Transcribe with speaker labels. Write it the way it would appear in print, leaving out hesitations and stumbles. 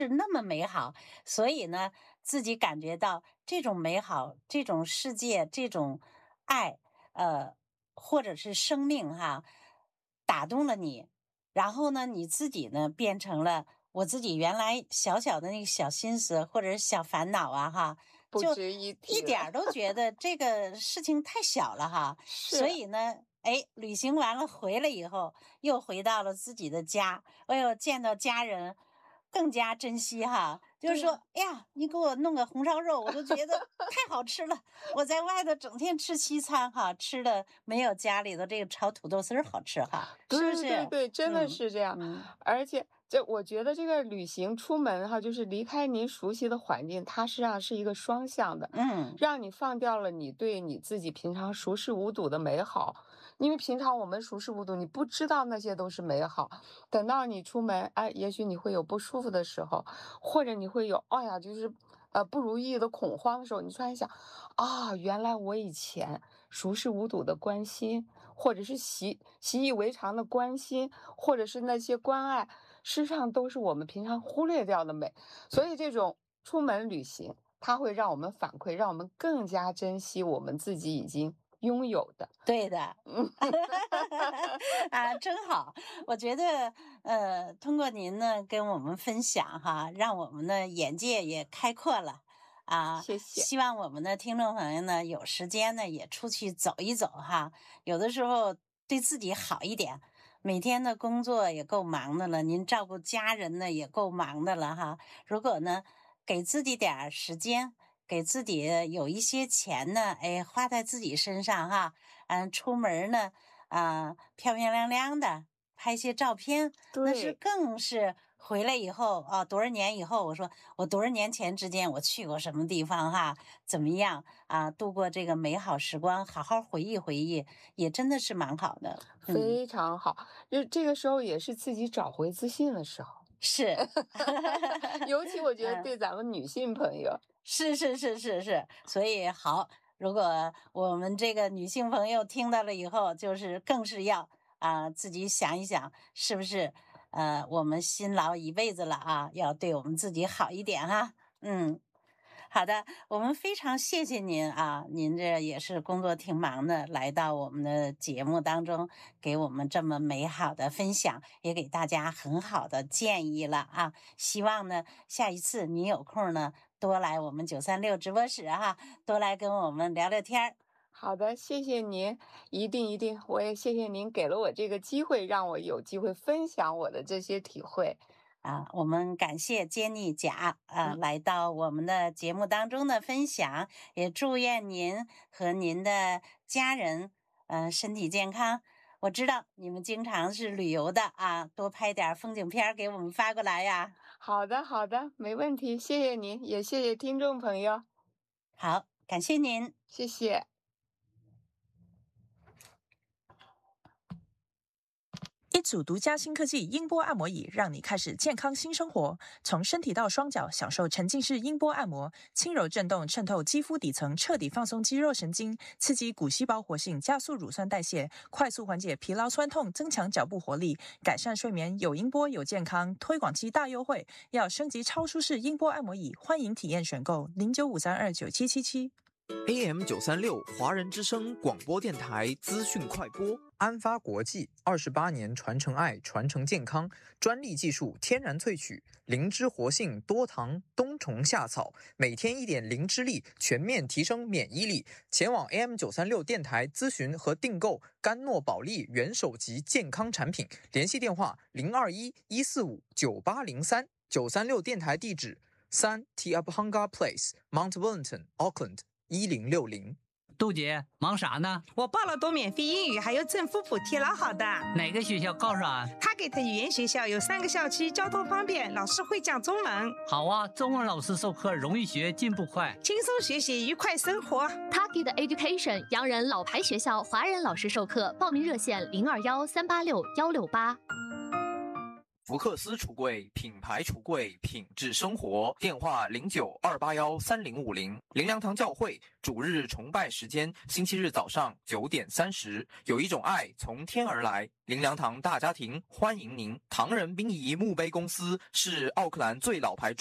Speaker 1: 是那么美好，所以呢，自己感觉到这种美好、这种世界、这种爱，呃，或者是生命哈，打动了你。然后呢，你自己呢，变成了我自己原来小小的那个小心思或者是小烦恼啊哈，就
Speaker 2: 不值一
Speaker 1: 一
Speaker 2: 提了。
Speaker 1: 点儿都觉得这个事情太小了哈。所
Speaker 2: 是，
Speaker 1: 以呢，哎，旅行完了回来以后，又回到了自己的家，哎呦，见到家人更加珍惜哈。就是说，
Speaker 2: 对呀，
Speaker 1: 哎呀，你给我弄个红烧肉，我都觉得太好吃了。我在外头整天吃西餐哈，吃的没有家里的这个炒土豆丝儿好吃哈，是不
Speaker 2: 对对
Speaker 1: 是？
Speaker 2: 对，真的
Speaker 1: 嗯
Speaker 2: 是这样。
Speaker 1: 嗯
Speaker 2: 而且我觉得这个旅行出门哈，就是离开您熟悉的环境，它实际上是一个双向的，
Speaker 1: 嗯，
Speaker 2: 让你放掉了你对你自己平常熟视无睹的美好。因为平常我们熟视无睹，你不知道那些都是美好。等到你出门，哎，也许你会有不舒服的时候，或者你会有，哎呀，就是不如意的恐慌的时候，你突然想，啊，原来我以前熟视无睹的关心，或者是习以为常的关心，或者是那些关爱，事实上都是我们平常忽略掉的美。所以这种出门旅行，它会让我们反馈，让我们更加珍惜我们自己已经拥有的。
Speaker 1: 对的。
Speaker 2: 嗯，
Speaker 1: 啊，真好！我觉得，通过您呢跟我们分享哈，让我们的眼界也开阔了啊。
Speaker 2: 谢谢。
Speaker 1: 希望我们的听众朋友呢有时间呢也出去走一走哈，有的时候对自己好一点。每天的工作也够忙的了，您照顾家人呢也够忙的了哈。如果呢给自己点儿时间，给自己有一些钱呢，哎，花在自己身上哈。出门呢，漂漂亮亮的，拍些照片，那是
Speaker 2: 对，
Speaker 1: 更是回来以后啊，多少年以后，我说我多少年前之间我去过什么地方哈，怎么样啊，度过这个美好时光，好好回忆回忆，也真的是蛮好的。嗯，
Speaker 2: 非常好。就这个时候也是自己找回自信的时候。
Speaker 1: 是，
Speaker 2: 尤其我觉得
Speaker 1: 嗯。
Speaker 2: 对咱们女性朋友，
Speaker 1: 是是是是是，所以好，如果我们这个女性朋友听到了以后，就是更是要自己想一想，是不是我们辛劳一辈子了啊，要对我们自己好一点哈。嗯。好的，我们非常谢谢您啊，您这也是工作挺忙的，来到我们的节目当中，给我们这么美好的分享，也给大家很好的建议了啊。希望呢，下一次你有空呢，多来我们936直播室哈，多来跟我们聊聊天儿。
Speaker 2: 好的，谢谢您，一定一定，我也谢谢您给了我这个机会，让我有机会分享我的这些体会。
Speaker 1: 我们感谢 Jenny 贾
Speaker 2: 嗯，
Speaker 1: 来到我们的节目当中的分享，也祝愿您和您的家人身体健康。我知道你们经常是旅游的啊，多拍点风景片儿给我们发过来呀。
Speaker 2: 好的好的，没问题，谢谢您，也谢谢听众朋友，
Speaker 1: 好，感谢您。
Speaker 2: 谢谢。
Speaker 3: 一组独家新科技音波按摩椅，让你开始健康新生活。从身体到双脚，享受沉浸式音波按摩，轻柔震动渗透肌肤底层，彻底放松肌肉神经，刺激骨细胞活性，加速乳酸代谢，快速缓解疲劳酸痛，增强脚部活力，改善睡眠。有音波有健康，推广期大优惠，要升级超舒适音波按摩椅，欢迎体验选购0953297777。
Speaker 4: AM936华人之声广播电台资讯快播，安发国际28年传承爱，传承健康，专利技术，天然萃取，灵芝活性，多糖，冬虫夏草，每天一点灵芝力，全面提升免疫力。前往 AM936电台咨询和订购甘诺宝利元首级健康产品，联系电话021-145-9803。936电台地址3 T Upahanga Place Mount Wellington Auckland 1060。
Speaker 5: 杜姐忙啥呢？
Speaker 6: 我报了多免费英语，还有政府补贴，老好的。
Speaker 5: 哪个学校告诉俺？
Speaker 6: 他给的语言学校有3个校区，交通方便，老师会讲中文。
Speaker 5: 好啊，中文老师授课容易学，进步快，
Speaker 6: 轻松学习，愉快生活。
Speaker 7: Target Education 洋人老牌学校，华人老师授课，报名热线0213861668。
Speaker 4: 福克斯橱柜，品牌橱柜，品质生活。电话0928135050。灵粮堂教会主日崇拜时间：星期日早上9点30。有一种爱从天而来，灵粮堂大家庭欢迎您。唐人殡仪墓碑公司是奥克兰最老牌